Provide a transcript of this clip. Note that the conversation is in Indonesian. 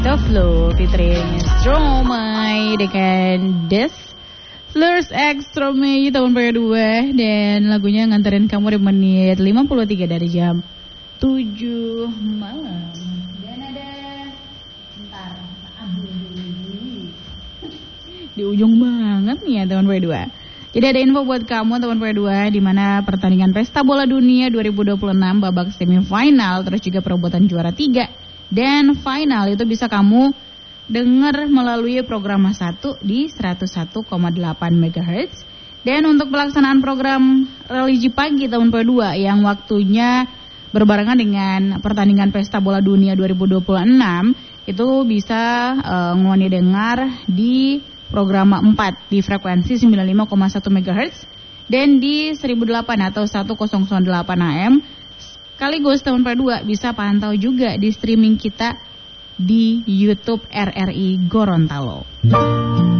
Flu featuring Stromae dengan Des Fleurs X Stromae tahun kedua. Dan lagunya nganterin kamu di menit 53 dari jam 7 malam. Dan ada bentar di ujung banget nih ya tahun kedua. Jadi ada info buat kamu tahun kedua, di mana pertandingan Pesta Bola Dunia 2026 babak semifinal terus juga perebutan juara 3 dan final itu bisa kamu dengar melalui program 1 di 101,8 MHz. Dan untuk pelaksanaan program religi pagi tahun kedua yang waktunya berbarengan dengan pertandingan Pesta Bola Dunia 2026 itu bisa ngoni dengar di program 4 di frekuensi 95,1 MHz dan di 1008 atau 1008 AM. Sekaligus tahun kedua bisa pantau juga di streaming kita di YouTube RRI Gorontalo.